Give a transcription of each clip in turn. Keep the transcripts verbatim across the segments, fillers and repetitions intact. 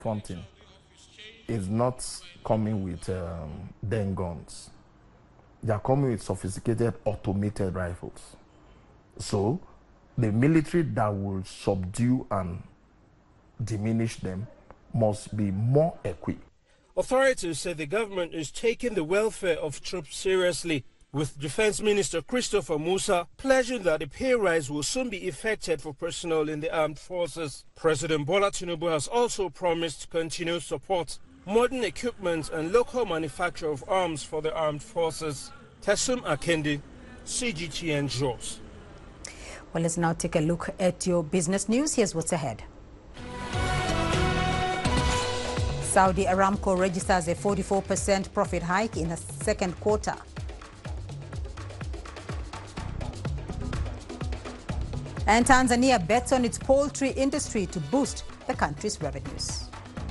Fountain is not coming with um, den guns. They are coming with sophisticated automated rifles. So the military that will subdue and diminish them must be more equipped. Authorities say the government is taking the welfare of troops seriously, with Defense Minister Christopher Musa pledging that a pay rise will soon be effected for personnel in the armed forces. President Bola Tinubu has also promised continued support, modern equipment and local manufacture of arms for the armed forces. Tesum Akendi, C G T N Jos. Well, let's now take a look at your business news. Here's what's ahead. Saudi Aramco registers a forty-four percent profit hike in the second quarter. And Tanzania bets on its poultry industry to boost the country's revenues.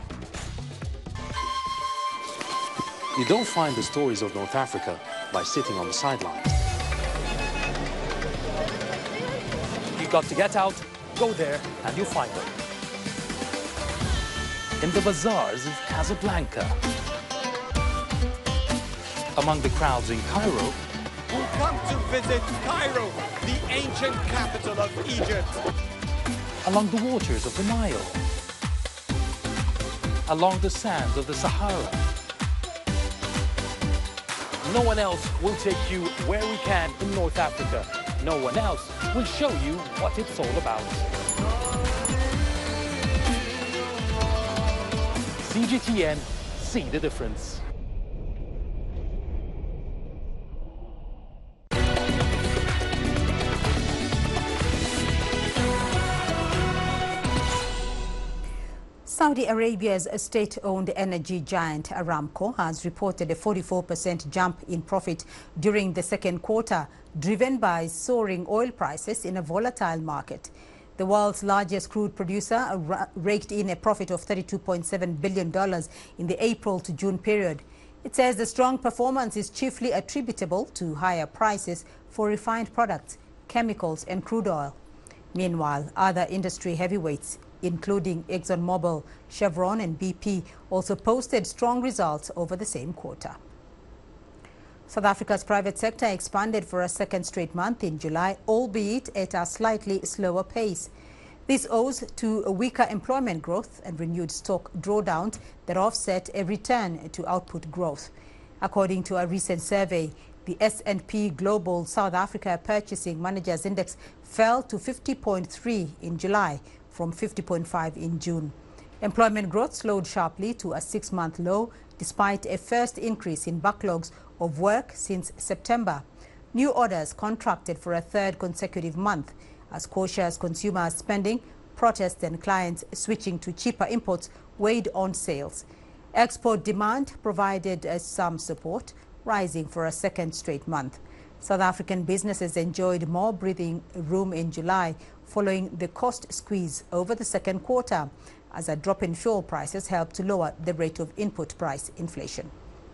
You don't find the stories of North Africa by sitting on the sidelines. You've got to get out, go there, and you'll find them. In the bazaars of Casablanca, among the crowds in Cairo, who come to visit Cairo, the ancient capital of Egypt. Along the waters of the Nile, along the sands of the Sahara. No one else will take you where we can in North Africa. No one else will show you what it's all about. C G T N, see the difference. Saudi Arabia's state-owned energy giant Aramco has reported a forty-four percent jump in profit during the second quarter, driven by soaring oil prices in a volatile market. The world's largest crude producer raked in a profit of thirty-two point seven billion dollars in the April to June period. It says the strong performance is chiefly attributable to higher prices for refined products, chemicals and crude oil. Meanwhile, other industry heavyweights, including ExxonMobil, Chevron and B P, also posted strong results over the same quarter. South Africa's private sector expanded for a second straight month in July, albeit at a slightly slower pace. This owes to a weaker employment growth and renewed stock drawdowns that offset a return to output growth. According to a recent survey, the S and P Global South Africa Purchasing Managers Index fell to fifty point three in July from fifty point five in June. Employment growth slowed sharply to a six-month low, despite a first increase in backlogs of work since September. New orders contracted for a third consecutive month as cautious consumer spending, protests and clients switching to cheaper imports weighed on sales. Export demand provided uh, some support, rising for a second straight month. South African businesses enjoyed more breathing room in July following the cost squeeze over the second quarter, as a drop in fuel prices helped to lower the rate of input price inflation.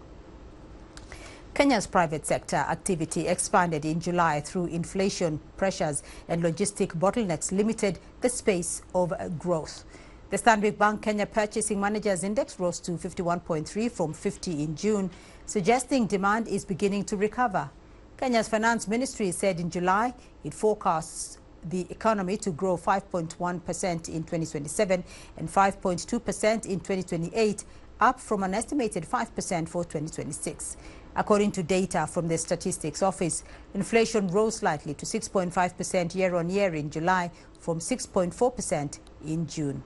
Kenya's private sector activity expanded in July through inflation pressures and logistic bottlenecks limited the space of growth. The Stanbic Bank Kenya Purchasing Managers Index rose to fifty-one point three from fifty in June, suggesting demand is beginning to recover. Kenya's Finance Ministry said in July it forecasts the economy to grow five point one percent in twenty twenty-seven and five point two percent in twenty twenty-eight, up from an estimated five percent for twenty twenty-six. According to data from the Statistics Office, inflation rose slightly to six point five percent year-on-year in July from six point four percent in June.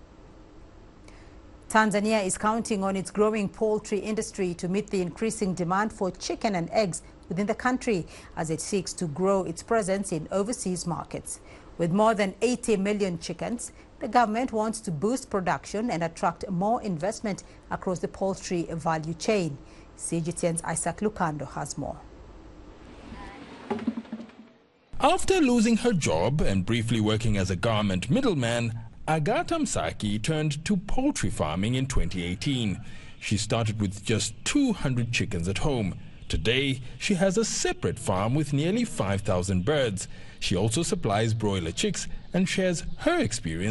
Tanzania is counting on its growing poultry industry to meet the increasing demand for chicken and eggs within the country as it seeks to grow its presence in overseas markets. With more than eighty million chickens, the government wants to boost production and attract more investment across the poultry value chain. C G T N's Isaac Lukando has more. After losing her job and briefly working as a garment middleman, Agatha Msaki turned to poultry farming in twenty eighteen. She started with just two hundred chickens at home. Today, she has a separate farm with nearly five thousand birds. She also supplies broiler chicks and shares her experience